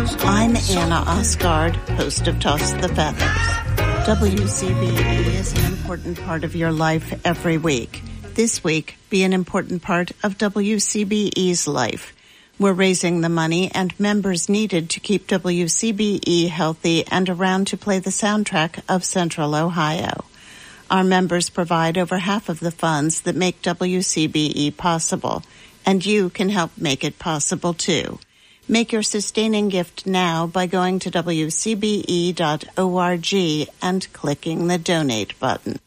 I'm Anna Osgard, host of Toss the Feathers. WCBE is an important part of your life every week. This week, be an important part of WCBE's life. We're raising the money and members needed to keep WCBE healthy and around to play the soundtrack of Central Ohio. Our members provide over half of the funds that make WCBE possible, and you can help make it possible too. Make your sustaining gift now by going to WCBE.org and clicking the donate button.